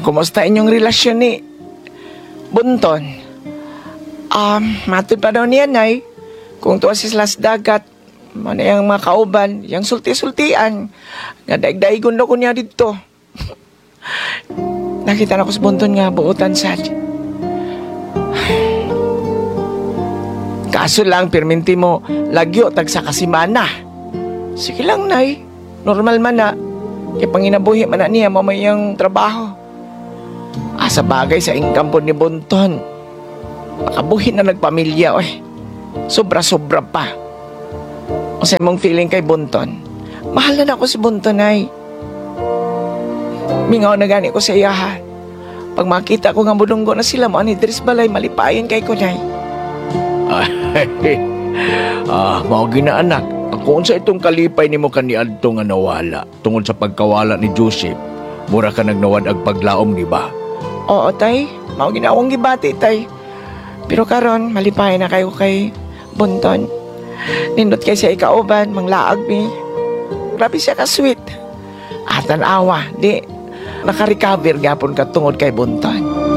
kumusta inyong relasyon ni Bunton? Matod pa daw niya, Nay. Kung tuwa si Slas Dagat, mana yung mga kauban, yung sulti-sultian, nga daig-daigon na ko niya dito. Nakita na ko sa Bunton nga, buutan sad. Kaso lang, perminti mo, lagyo, tagsa kasimana. Sige lang, Nay. Normal man na. Kaya panginabuhi man na niya, mamayang trabaho. Sa bagay sa income po ni Bunton. Makabuhi na nagpamilya, Sobra-sobra pa. O sa mong feeling kay Bunton, mahal na ako si Bunton, Nay. Mingaw na gani ko sa iya, ha. Pag makita ko nga bulunggo na sila mo, Dres balay, malipayan kay ko, Nay. Mao gina anak. Kung sa itong kalipay nimo kaniadto nga nawala tungod sa pagkawala ni Joseph, mura ka nagnawad ag paglaom ni ba? Oo, Tay. Mao ginawang gibati, Tay. Pero karon malipayan na kayo kay Bunton. Nindot kay siya ikauban, manglaag mi. Grabe siya ka-sweet. Atan awa, di naka-recover gapon ka tungod kay Bunton.